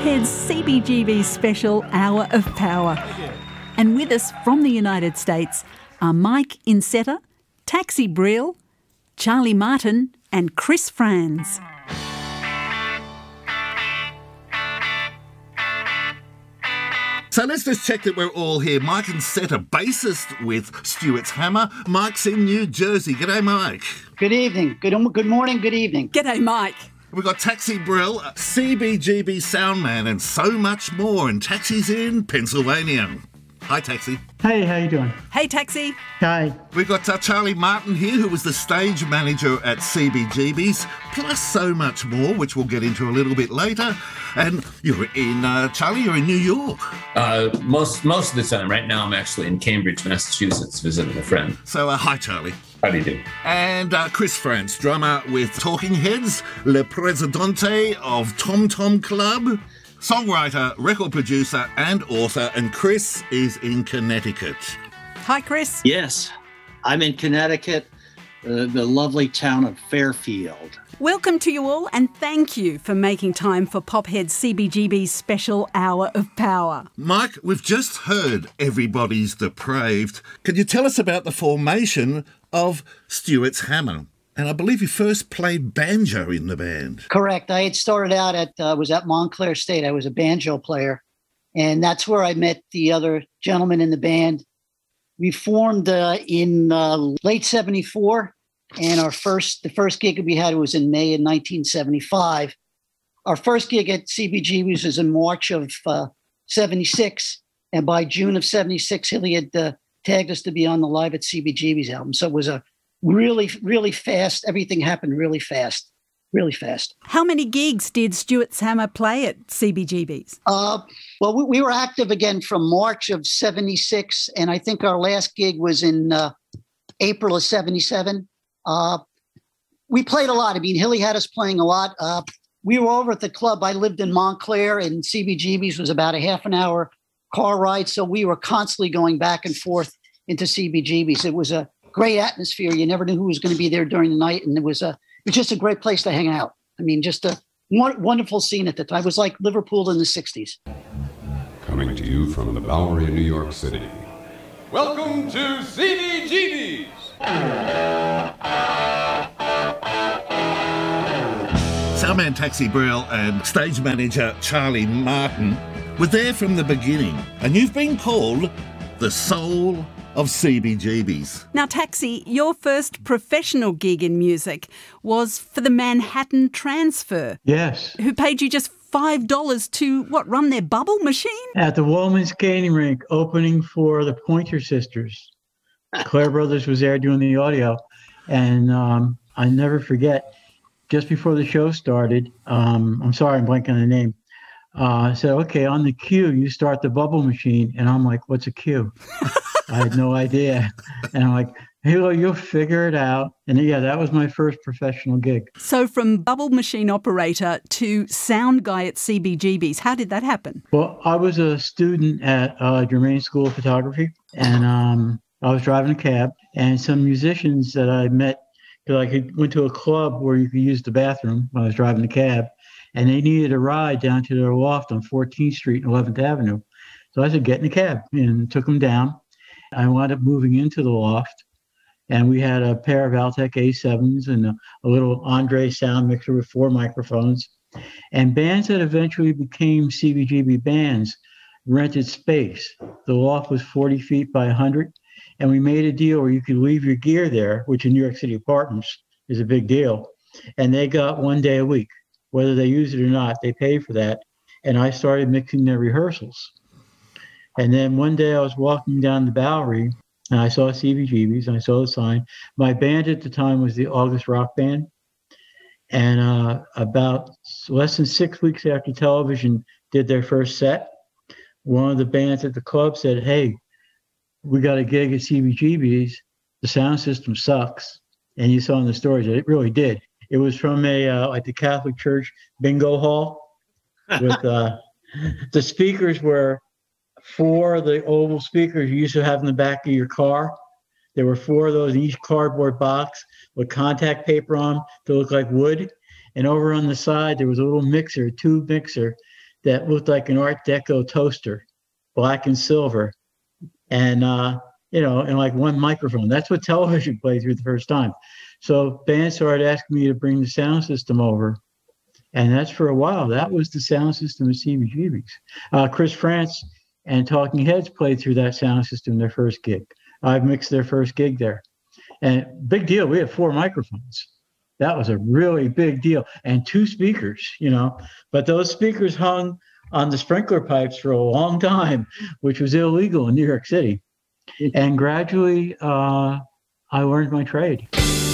Pophead's CBGB special Hour of Power. And with us from the United States are Mike Insetta, Taxi Brill, Charlie Martin and Chris Frantz. So let's just check that we're all here. Mike Insetta, bassist with Stuart's Hammer. Mike's in New Jersey. G'day, Mike. Good evening. Good morning. Good evening. G'day, Mike. We've got Taxi Brill, CBGB soundman, and so much more. And Taxi's in Pennsylvania. Hi, Taxi. Hey, how you doing? Hey, Taxi. Hi. We've got Charlie Martin here, who was the stage manager at CBGB's, plus so much more, which we'll get into a little bit later. And you're in, Charlie, you're in New York. Most of the time. Right now I'm actually in Cambridge, Massachusetts, visiting a friend. So, hi, Charlie. How do you do? And Chris Frantz, drummer with Talking Heads, Le Presidente of Tom Tom Club, songwriter, record producer and author, and Chris is in Connecticut. Hi, Chris. Yes, I'm in Connecticut, the lovely town of Fairfield. Welcome to you all, and thank you for making time for Pophead's CBGB's special Hour of Power. Mike, we've just heard Everybody's Depraved. Can you tell us about the formation of Stuart's Hammer? And I believe you first played banjo in the band. Correct. I had started out was at Montclair State. I was a banjo player, and that's where I met the other gentleman in the band. We formed in late 74, and the first gig we had was in May of 1975. Our first gig at CBGB's was in March of 76, and by June of 76, Hilly had tagged us to be on the Live at CBGB's album. So it was a really, really fast. Everything happened really fast. How many gigs did Stuart's Hammer play at CBGB's? Well, we were active again from March of 76, and I think our last gig was in April of 77. We played a lot. I mean, Hilly had us playing a lot. We were over at the club. I lived in Montclair, and CBGB's was about a half an hour car ride, so we were constantly going back and forth into CBGB's. It was a great atmosphere. You never knew who was going to be there during the night, and it was just a great place to hang out. I mean, just a wonderful scene at the time. It was like Liverpool in the 60s. Coming to you from the Bowery in New York City. Welcome to CBGB's. Soundman Taxi Brill and stage manager Charlie Martin were there from the beginning, and you've been called the soul of CBGB's. Now, Taxi, your first professional gig in music was for the Manhattan Transfer. Yes. Who paid you just $5 to, run their bubble machine? At the Woolman Skating Rink, opening for the Pointer Sisters. Claire Brothers was there doing the audio. And I never forget, just before the show started, I'm sorry, I'm blanking on the name. I said, okay, on the cue, you start the bubble machine. And I'm like, what's a cue? I had no idea. And I'm like, hey, well, you'll figure it out. And yeah, that was my first professional gig. So from bubble machine operator to sound guy at CBGB's, how did that happen? Well, I was a student at Germain School of Photography. And I was driving a cab. And some musicians that I met, because I went to a club where you could use the bathroom when I was driving the cab. And they needed a ride down to their loft on 14th Street and 11th Avenue. So I said, get in the cab, and took them down. I wound up moving into the loft, and we had a pair of Altec A7s and a little Andre sound mixer with 4 microphones. And bands that eventually became CBGB bands rented space. The loft was 40 feet by 100, and we made a deal where you could leave your gear there, which in New York City apartments is a big deal. And they got 1 day a week. Whether they use it or not, they paid for that. And I started mixing their rehearsals. And then one day I was walking down the Bowery, and I saw CBGB's, and I saw the sign. My band at the time was the August Rock Band. And about less than 6 weeks after television did their first set, one of the bands at the club said, hey, we got a gig at CBGB's. The sound system sucks. And you saw in the stories that it really did. It was from like the Catholic Church bingo hall with the speakers were 4 of the oval speakers you used to have in the back of your car. There were 4 of those in each cardboard box with contact paper on to look like wood. And over on the side, there was a little mixer, tube mixer that looked like an Art Deco toaster, black and silver, and and like one microphone. That's what television played through the first time. So bands started asking me to bring the sound system over, and that's for a while. That was the sound system of CBGB's. Chris France and Talking Heads played through that sound system their first gig. I mixed their first gig there, and big deal. We had 4 microphones. That was a really big deal, and 2 speakers. But those speakers hung on the sprinkler pipes for a long time, which was illegal in New York City. And gradually, I learned my trade.